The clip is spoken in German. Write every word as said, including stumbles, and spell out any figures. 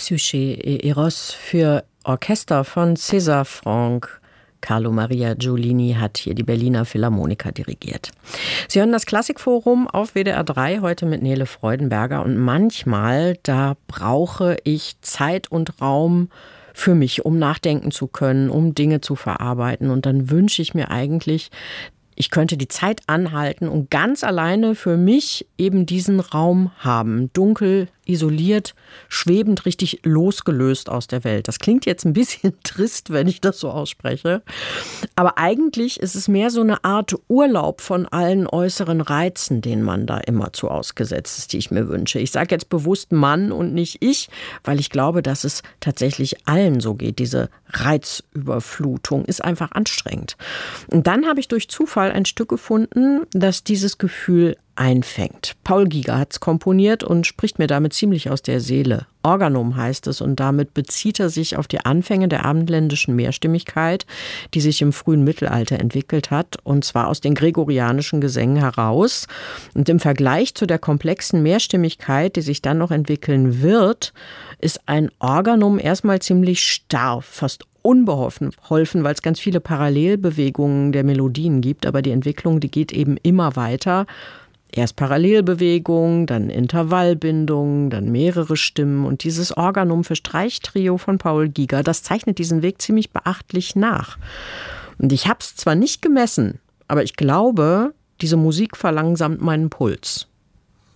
Psyche et Eros für Orchester von César Franck. Carlo Maria Giulini hat hier die Berliner Philharmoniker dirigiert. Sie hören das Klassikforum auf W D R drei, heute mit Nele Freudenberger. Und manchmal, da brauche ich Zeit und Raum für mich, um nachdenken zu können, um Dinge zu verarbeiten. Und dann wünsche ich mir eigentlich, ich könnte die Zeit anhalten und ganz alleine für mich eben diesen Raum haben. Dunkel, isoliert, schwebend, richtig losgelöst aus der Welt. Das klingt jetzt ein bisschen trist, wenn ich das so ausspreche. Aber eigentlich ist es mehr so eine Art Urlaub von allen äußeren Reizen, denen man da immerzu ausgesetzt ist, die ich mir wünsche. Ich sage jetzt bewusst Mann und nicht ich, weil ich glaube, dass es tatsächlich allen so geht. Diese Reizüberflutung ist einfach anstrengend. Und dann habe ich durch Zufall ein Stück gefunden, das dieses Gefühl einfängt. Paul Giger hat es komponiert und spricht mir damit ziemlich aus der Seele. Organum heißt es und damit bezieht er sich auf die Anfänge der abendländischen Mehrstimmigkeit, die sich im frühen Mittelalter entwickelt hat, und zwar aus den gregorianischen Gesängen heraus. Und im Vergleich zu der komplexen Mehrstimmigkeit, die sich dann noch entwickeln wird, ist ein Organum erstmal ziemlich starr, fast unbeholfen, weil es ganz viele Parallelbewegungen der Melodien gibt, aber die Entwicklung, die geht eben immer weiter. Erst Parallelbewegung, dann Intervallbindung, dann mehrere Stimmen. Und dieses Organum für Streichtrio von Paul Giger, das zeichnet diesen Weg ziemlich beachtlich nach. Und ich habe es zwar nicht gemessen, aber ich glaube, diese Musik verlangsamt meinen Puls.